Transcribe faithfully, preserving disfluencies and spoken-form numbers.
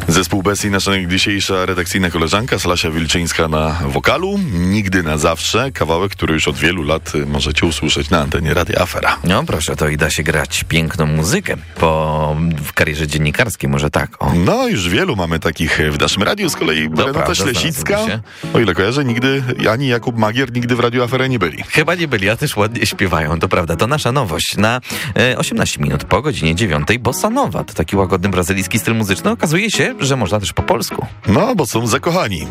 Zespół Bessie, nasza dzisiejsza redakcyjna koleżanka Salasia Wilczyńska na wokalu. Nigdy na zawsze. Kawałek, który już od wielu lat możecie usłyszeć na antenie Radia Afera. No proszę, to i da się grać piękną muzykę po w karierze dziennikarskiej, może tak. O. No już wielu mamy takich w naszym radiu. Z kolei To Renata prawda, Ślesicka, znalazłby o ile kojarzę, nigdy, ani Jakub Magier nigdy w Radiu Afera nie byli. Chyba nie byli, a też ładnie śpiewają, to prawda. To nasza nowość. Na e, osiemnaście minut po godzinie dziewiątej bossa nova. To taki łagodny brazylijski styl muzyczny. Okazuje się, że można też po polsku. No, bo są zakochani.